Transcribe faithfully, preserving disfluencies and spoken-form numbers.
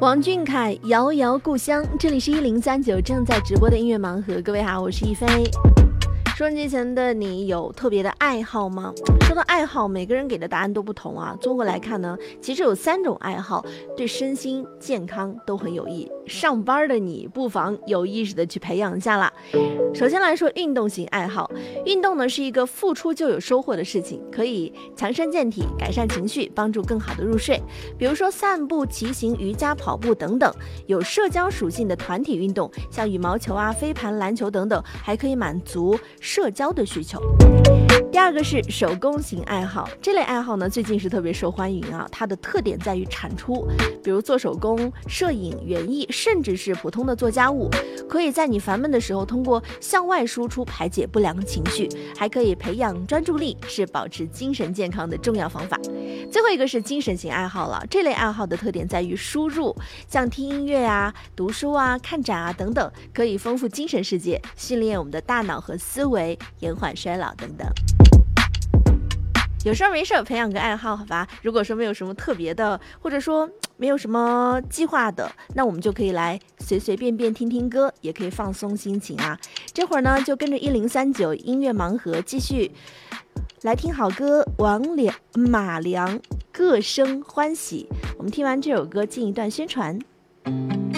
王俊凯遥遥故乡，这里是一零三九正在直播的音乐盲盒。各位好，我是一菲。收音机前的你有特别的爱好吗？说到爱好，每个人给的答案都不同啊。综合来看呢，其实有三种爱好对身心健康都很有益。上班的你不妨有意识的去培养一下啦。首先来说，运动型爱好。运动呢是一个付出就有收获的事情，可以强身健体、改善情绪、帮助更好的入睡。比如说散步、骑行、瑜伽、跑步等等。有社交属性的团体运动，像羽毛球啊、飞盘、篮球等等，还可以满足社交的需求。第二个是手工型爱好，这类爱好呢最近是特别受欢迎啊，它的特点在于产出，比如做手工、摄影、园艺，甚至是普通的做家务，可以在你烦闷的时候通过向外输出排解不良情绪，还可以培养专注力，是保持精神健康的重要方法。最后一个是精神型爱好了，这类爱好的特点在于输入，像听音乐啊、读书啊、看展啊等等，可以丰富精神世界，训练我们的大脑和思维，延缓衰老等等。有事没事培养个爱好，好吧？如果说没有什么特别的，或者说没有什么计划的，那我们就可以来随随便便听听歌，也可以放松心情啊。这会儿呢，就跟着一零三九音乐盲盒继续来听好歌，王良马良各生欢喜。我们听完这首歌，进一段宣传。